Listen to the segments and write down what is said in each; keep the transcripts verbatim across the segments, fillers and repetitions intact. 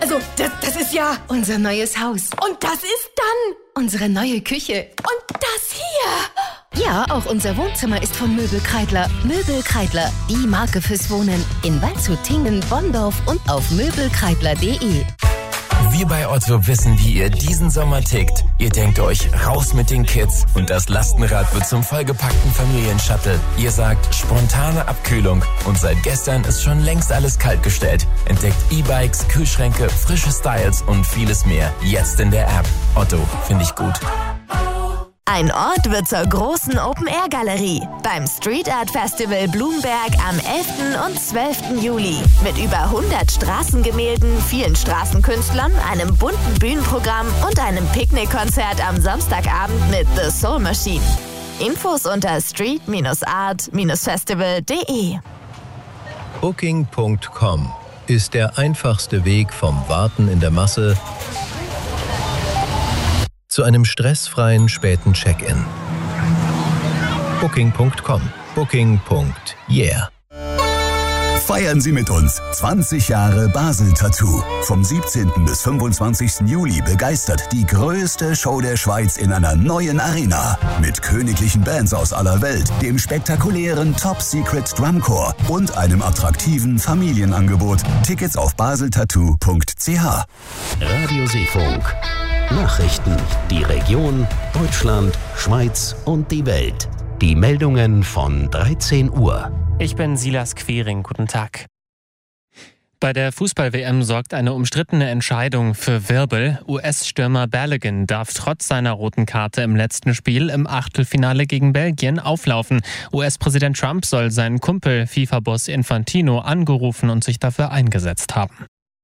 Also, das, das ist ja... Unser neues Haus. Und das ist dann... Unsere neue Küche. Und das hier... Ja, auch unser Wohnzimmer ist von Möbel Kreidler. Möbel Kreidler, die Marke fürs Wohnen. In Waldshut, Tingen, Bonndorf und auf möbelkreidler punkt de. Wir bei Otto wissen, wie ihr diesen Sommer tickt. Ihr denkt euch, raus mit den Kids und das Lastenrad wird zum vollgepackten Familienshuttle. Ihr sagt, spontane Abkühlung und seit gestern ist schon längst alles kaltgestellt. Entdeckt E-Bikes, Kühlschränke, frische Styles und vieles mehr. Jetzt in der App. Otto, finde ich gut. Ein Ort wird zur großen Open-Air-Galerie beim Street Art Festival Blumberg am elften und zwölften Juli. Mit über hundert Straßengemälden, vielen Straßenkünstlern, einem bunten Bühnenprogramm und einem Picknickkonzert am Samstagabend mit The Soul Machine. Infos unter street art festival punkt de. Booking Punkt com ist der einfachste Weg vom Warten in der Masse zu einem stressfreien späten Check-in. Booking Punkt com. Booking. Yeah. Feiern Sie mit uns zwanzig Jahre Basel Tattoo. Vom siebzehnten bis fünfundzwanzigsten Juli begeistert die größte Show der Schweiz in einer neuen Arena. Mit königlichen Bands aus aller Welt, dem spektakulären Top Secret Drumcore und einem attraktiven Familienangebot. Tickets auf baseltattoo punkt c h. Radio Seefunk. Nachrichten, die Region, Deutschland, Schweiz und die Welt. Die Meldungen von dreizehn Uhr. Ich bin Silas Quering, guten Tag. Bei der Fußball-W M sorgt eine umstrittene Entscheidung für Wirbel. U S-Stürmer Balogun darf trotz seiner roten Karte im letzten Spiel im Achtelfinale gegen Belgien auflaufen. U S-Präsident Trump soll seinen Kumpel FIFA-Boss Infantino angerufen und sich dafür eingesetzt haben.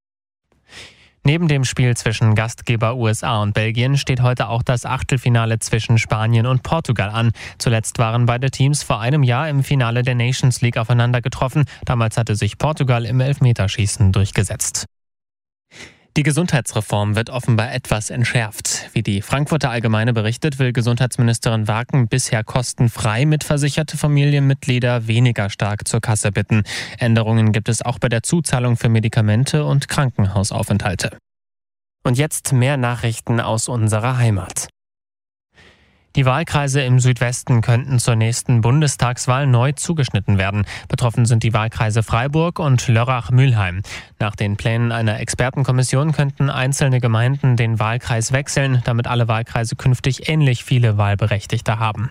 Neben dem Spiel zwischen Gastgeber U S A und Belgien steht heute auch das Achtelfinale zwischen Spanien und Portugal an. Zuletzt waren beide Teams vor einem Jahr im Finale der Nations League aufeinander getroffen. Damals hatte sich Portugal im Elfmeterschießen durchgesetzt. Die Gesundheitsreform wird offenbar etwas entschärft. Wie die Frankfurter Allgemeine berichtet, will Gesundheitsministerin Waken bisher kostenfrei mitversicherte Familienmitglieder weniger stark zur Kasse bitten. Änderungen gibt es auch bei der Zuzahlung für Medikamente und Krankenhausaufenthalte. Und jetzt mehr Nachrichten aus unserer Heimat. Die Wahlkreise im Südwesten könnten zur nächsten Bundestagswahl neu zugeschnitten werden. Betroffen sind die Wahlkreise Freiburg und Lörrach-Mülheim. Nach den Plänen einer Expertenkommission könnten einzelne Gemeinden den Wahlkreis wechseln, damit alle Wahlkreise künftig ähnlich viele Wahlberechtigte haben.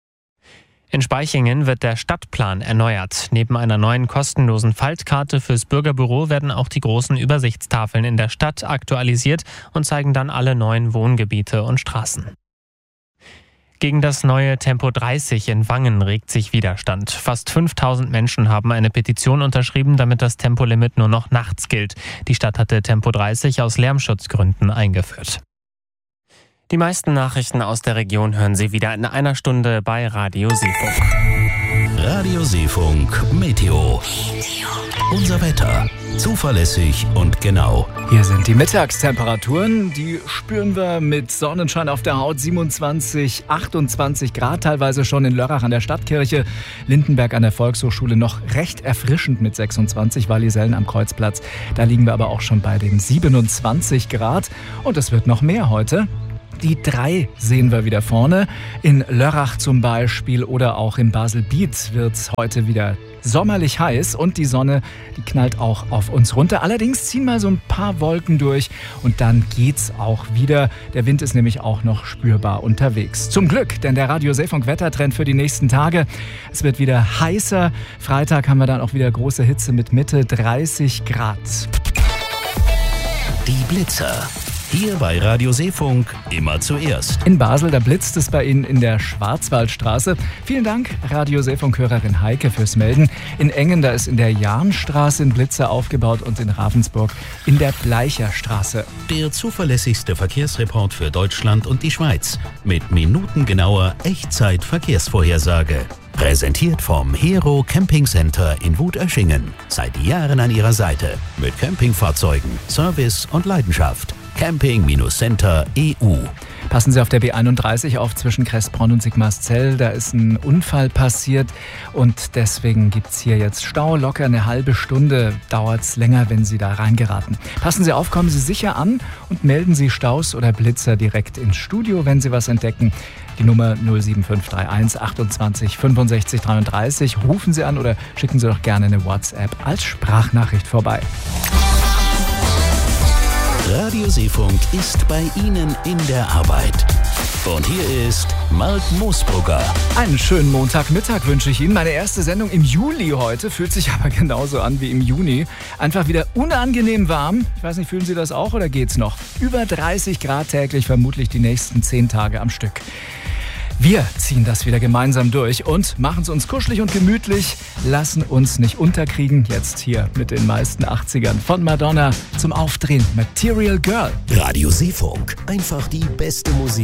In Spaichingen wird der Stadtplan erneuert. Neben einer neuen kostenlosen Faltkarte fürs Bürgerbüro werden auch die großen Übersichtstafeln in der Stadt aktualisiert und zeigen dann alle neuen Wohngebiete und Straßen. Gegen das neue Tempo dreißig in Wangen regt sich Widerstand. Fast fünftausend Menschen haben eine Petition unterschrieben, damit das Tempolimit nur noch nachts gilt. Die Stadt hatte Tempo dreißig aus Lärmschutzgründen eingeführt. Die meisten Nachrichten aus der Region hören Sie wieder in einer Stunde bei Radio Seefunk. Radio Seefunk Meteo. Unser Wetter. Zuverlässig und genau. Hier sind die Mittagstemperaturen. Die spüren wir mit Sonnenschein auf der Haut. siebenundzwanzig, achtundzwanzig Grad, teilweise schon in Lörrach an der Stadtkirche. Lindenberg an der Volkshochschule noch recht erfrischend mit sechsundzwanzig. Wallisellen am Kreuzplatz. Da liegen wir aber auch schon bei den siebenundzwanzig Grad. Und es wird noch mehr heute. Die drei sehen wir wieder vorne. In Lörrach zum Beispiel oder auch in Baselbiet wird es heute wieder sommerlich heiß und die Sonne, die knallt auch auf uns runter. Allerdings ziehen mal so ein paar Wolken durch und dann geht's auch wieder. Der Wind ist nämlich auch noch spürbar unterwegs. Zum Glück, denn der Radio Seefunk Wettertrend für die nächsten Tage. Es wird wieder heißer. Freitag haben wir dann auch wieder große Hitze mit Mitte dreißig Grad. Die Blitzer. Hier bei Radio Seefunk immer zuerst. In Basel, da blitzt es bei Ihnen in der Schwarzwaldstraße. Vielen Dank, Radio Seefunk-Hörerin Heike, fürs Melden. In Engen, da ist in der Jahnstraße ein Blitzer aufgebaut und in Ravensburg in der Bleicherstraße. Der zuverlässigste Verkehrsreport für Deutschland und die Schweiz. Mit minutengenauer Echtzeit-Verkehrsvorhersage. Präsentiert vom Hero Camping Center in Wutöschingen. Seit Jahren an Ihrer Seite. Mit Campingfahrzeugen, Service und Leidenschaft. camping Center E U. Passen Sie auf der B einunddreißig auf zwischen Kressbronn und Sigmarszell. Da ist ein Unfall passiert und deswegen gibt es hier jetzt Stau. Locker eine halbe Stunde dauert es länger, wenn Sie da reingeraten. Passen Sie auf, kommen Sie sicher an und melden Sie Staus oder Blitzer direkt ins Studio, wenn Sie was entdecken. Die Nummer null sieben fünf drei eins achtundzwanzig fünfundsechzig dreiunddreißig. Rufen Sie an oder schicken Sie doch gerne eine WhatsApp als Sprachnachricht vorbei. Radio Seefunk ist bei Ihnen in der Arbeit. Und hier ist Mark Moosbrugger. Einen schönen Montagmittag wünsche ich Ihnen. Meine erste Sendung im Juli heute, fühlt sich aber genauso an wie im Juni. Einfach wieder unangenehm warm. Ich weiß nicht, fühlen Sie das auch oder geht's noch? Über dreißig Grad täglich, vermutlich die nächsten zehn Tage am Stück. Wir ziehen das wieder gemeinsam durch und machen es uns kuschelig und gemütlich, lassen uns nicht unterkriegen. Jetzt hier mit den meisten achtzigern von Madonna zum Aufdrehen. Material Girl. Radio Seefunk. Einfach die beste Musik.